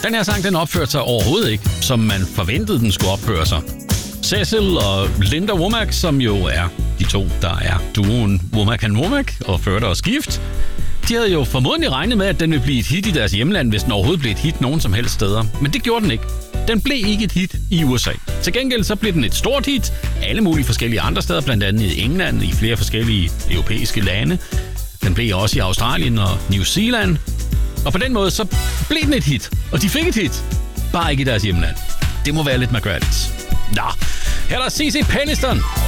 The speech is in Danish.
Den her sang, den opførte sig overhovedet ikke, som man forventede, den skulle opføre sig. Cecil og Linda Womack, som jo er de to, der er duoen Womack & Womack og fører deres gift, de havde jo formodentlig regnet med, at den ville blive et hit i deres hjemland, hvis den overhovedet blev et hit nogen som helst steder. Men det gjorde den ikke. Den blev ikke et hit i USA. Til gengæld så blev den et stort hit alle mulige forskellige andre steder, blandt andet i England, i flere forskellige europæiske lande. Den blev også i Australien og New Zealand. Og på den måde så blev den et hit. Og de fik et hit. Bare ikke i deres hjemland. Det må være lidt mærkværdigt. Nå, her er der CeCe Peniston.